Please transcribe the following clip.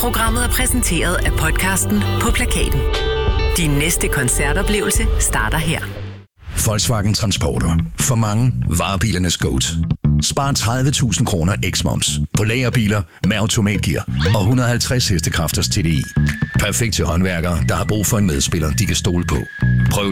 Programmet er præsenteret af podcasten På Plakaten. Din næste koncertoplevelse starter her. Volkswagen Transporter. For mange varebilernes GOAT. Spar 30.000 kroner x-moms på lagerbiler med automatgear og 150 hestekræfters TDI. Perfekt til håndværkere, der har brug for en medspiller, de kan stole på.